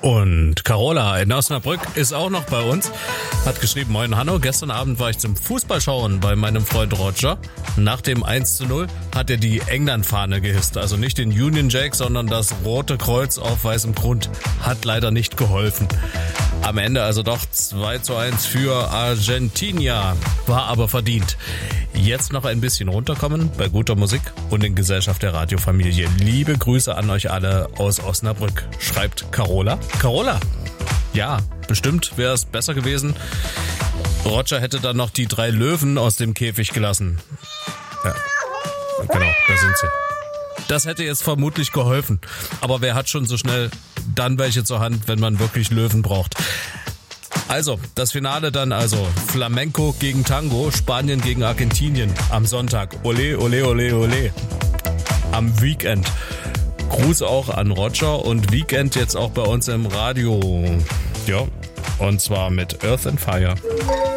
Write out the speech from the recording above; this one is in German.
Und Carola in Osnabrück ist auch noch bei uns. Hat geschrieben, moin Hanno, gestern Abend war ich zum Fußballschauen bei meinem Freund Roger. Nach dem 1:0 hat er die England-Fahne gehisst. Also nicht den Union Jack, sondern das rote Kreuz auf weißem Grund. Hat leider nicht geholfen. Am Ende also doch 2:1 für Argentina. War aber verdient. Jetzt noch ein bisschen runterkommen bei guter Musik und in Gesellschaft der Radiofamilie. Liebe Grüße an euch alle aus Osnabrück, schreibt Carola. Carola, ja, bestimmt wäre es besser gewesen. Roger hätte dann noch die 3 Löwen aus dem Käfig gelassen. Ja, genau, da sind sie. Das hätte jetzt vermutlich geholfen. Aber wer hat schon so schnell dann welche zur Hand, wenn man wirklich Löwen braucht? Also, das Finale dann Flamenco gegen Tango, Spanien gegen Argentinien am Sonntag. Ole, ole, ole, ole. Am Weekend. Gruß auch an Roger und Weekend jetzt auch bei uns im Radio. Ja, und zwar mit Earth and Fire.